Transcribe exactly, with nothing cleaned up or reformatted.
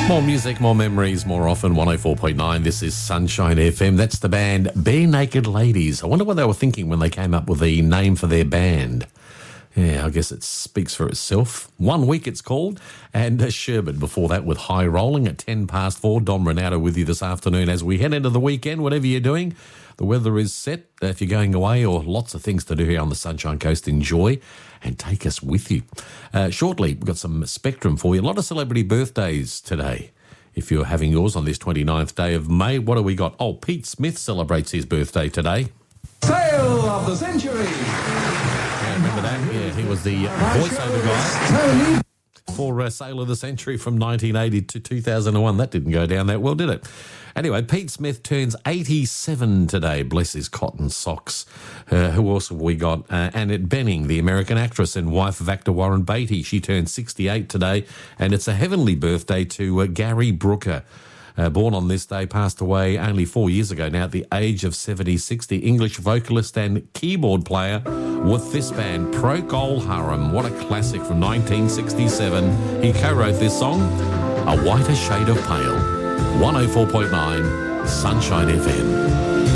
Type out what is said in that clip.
More music, more memories, more often. one oh four point nine. This is Sunshine F M. That's the band Bare Naked Ladies. I wonder what they were thinking when they came up with the name for their band. Yeah, I guess it speaks for itself. One Week it's called. And uh, Sherbet before that with High Rolling at ten past four. Dom Renato with you this afternoon as we head into the weekend, whatever you're doing. The weather is set. Uh, if you're going away or lots of things to do here on the Sunshine Coast, enjoy and take us with you. Uh, shortly, we've got some Spectrum for you. A lot of celebrity birthdays today. If you're having yours on this twenty-ninth day of May, what do we got? Oh, Pete Smith celebrates his birthday today. Sale of the century. Yeah, remember that? Yeah, he was the voiceover guy for uh, Sale of the Century from nineteen eighty to two thousand one. That didn't go down that well, did it? Anyway, Pete Smith turns eighty-seven today. Bless his cotton socks. Uh, who else have we got? Uh, Annette Bening, the American actress and wife of actor Warren Beatty. She turned sixty-eight today. And it's a heavenly birthday to uh, Gary Brooker. Uh, born on this day, passed away only four years ago now at the age of seventy-six. The English vocalist and keyboard player with this band, Procol Harum. What a classic from nineteen sixty-seven. He co-wrote this song, A Whiter Shade of Pale. one oh four point nine Sunshine F M.